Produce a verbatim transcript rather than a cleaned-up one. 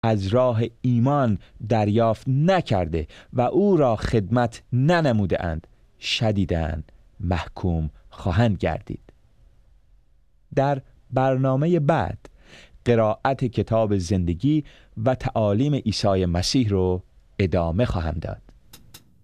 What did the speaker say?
از راه ایمان دریافت نکرده و او را خدمت ننموده اند شدیداً محکوم خواهند گردید. در برنامه بعد قرائت کتاب زندگی و تعالیم عیسی مسیح رو ادامه خواهم داد.